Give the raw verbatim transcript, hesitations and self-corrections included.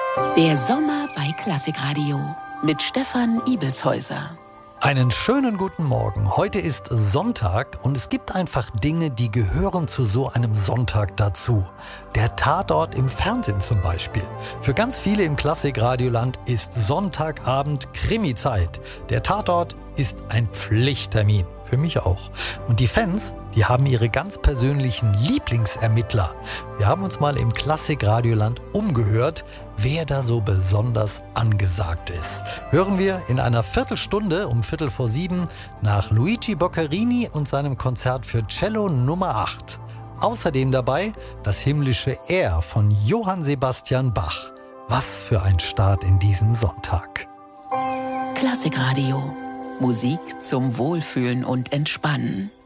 Der Sommer bei Klassikradio mit Stefan Ibelshäuser. Einen schönen guten Morgen. Heute ist Sonntag und es gibt einfach Dinge, die gehören zu so einem Sonntag dazu. Der Tatort im Fernsehen zum Beispiel. Für ganz viele im Klassikradioland ist Sonntagabend Krimi-Zeit. Der Tatort ist ein Pflichttermin. Für mich auch. Und die Fans, die haben ihre ganz persönlichen Lieblingsermittler. Wir haben uns mal im Klassikradioland umgehört, wer da so besonders angesagt ist. Hören wir in einer Viertelstunde um Viertel vor sieben nach Luigi Boccherini und seinem Konzert für Cello Nummer acht. Außerdem dabei das himmlische Er von Johann Sebastian Bach. Was für ein Start in diesen Sonntag. Klassikradio. Musik zum Wohlfühlen und Entspannen.